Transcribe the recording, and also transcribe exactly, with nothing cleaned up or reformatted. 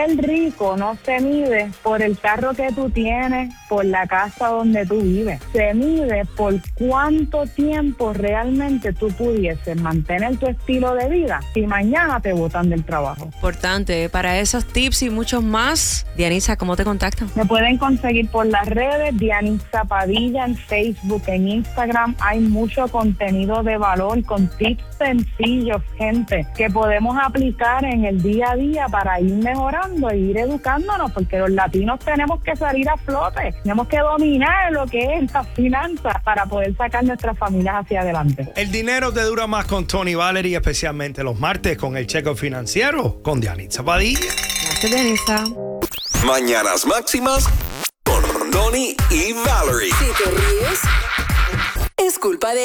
Ser rico no se mide por el carro que tú tienes, por la casa donde tú vives. Se mide por cuánto tiempo realmente tú pudieses mantener tu estilo de vida si mañana te botan del trabajo. Importante. Para esos tips y muchos más, Dianisa, ¿cómo te contactan? Me pueden conseguir por las redes, Dianisa Padilla en Facebook, en Instagram. Hay mucho contenido de valor con tips sencillos, gente, que podemos aplicar en el día a día para ir mejorando e ir educándonos, porque los latinos tenemos que salir a flote, tenemos que dominar lo que es las finanzas para poder sacar nuestras familias hacia adelante. El dinero te dura más con Tony Valerie, especialmente los martes con el Checo Financiero con Dianisa Padilla. Gracias, Dianisa. Mañanas Máximas con Tony y Valerie. Si te ríes, es culpa de